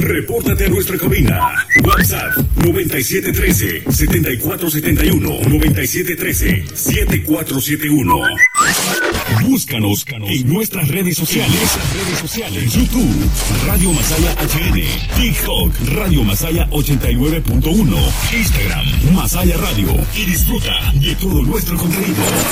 Repórtate a nuestra cabina. WhatsApp 9713-7471, 9713-7471. Búscanos en nuestras redes sociales. YouTube, Radio Masaya HN. TikTok, Radio Masaya 89.1. Instagram, Masaya Radio. Y disfruta de todo nuestro contenido.